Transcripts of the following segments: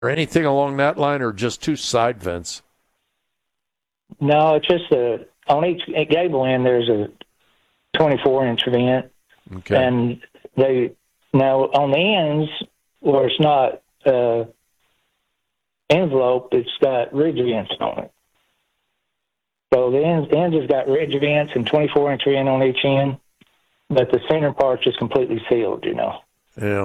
or anything along that line, or just two side vents? No, it's just on each gable end there's a 24-inch vent. Okay. And on the ends where it's not enveloped, it's got ridge vents on it. So the ends has got ridge vents and 24-inch vent on each end, but the center part's just completely sealed, Yeah.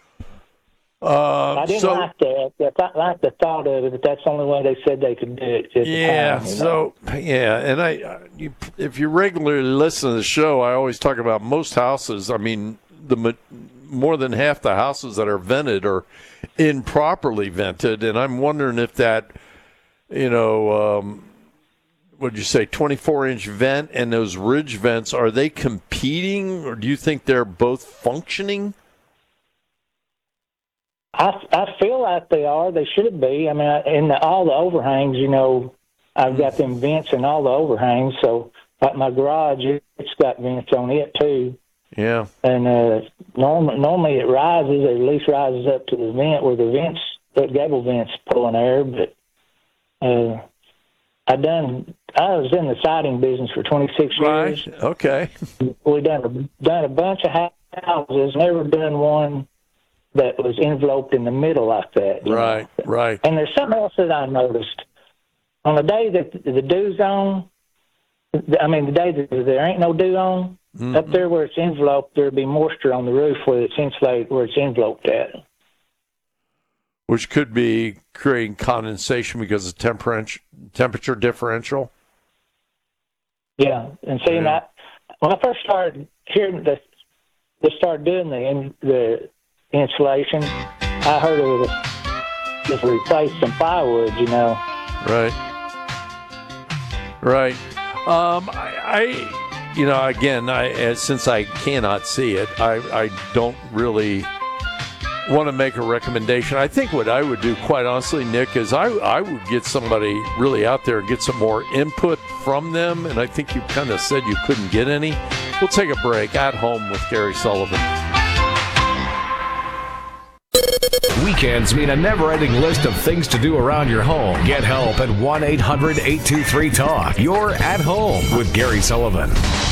I didn't like that. I like the thought of it, but that's the only way they said they could do it at the time. And if you regularly listen to the show, I always talk about most houses. I mean, more than half the houses that are vented are improperly vented, and I'm wondering if that, what'd you say, 24-inch vent and those ridge vents, are they competing, or do you think they're both functioning? I feel like they are. They should be. I mean, all the overhangs, I've got them vents in all the overhangs. So, like my garage, it's got vents on it too. Yeah. And normally it rises, or at least rises up to the vent where the gable vents pulling air. But I was in the siding business for 26 years. Right. Okay. We done a bunch of houses. Never done one that was enveloped in the middle like that. Right. Right. And there's something else that I noticed. On the day that the dew's on, the day that there ain't no dew on, up there where it's enveloped, there'd be moisture on the roof where it's insulated, where it's enveloped at. Which could be creating condensation because of temperature differential. Yeah, and see, when I first started hearing they started doing the insulation, I heard it was just replace some plywood, Right. Right. Since I cannot see it, I don't really want to make a recommendation. I think what I would do, quite honestly, Nick, is I would get somebody really out there and get some more input from them, and I think you kind of said you couldn't get any. We'll take a break. At Home with Gary Sullivan. Weekends mean a never-ending list of things to do around your home. Get help at 1-800-823-TALK. You're at home with Gary Sullivan.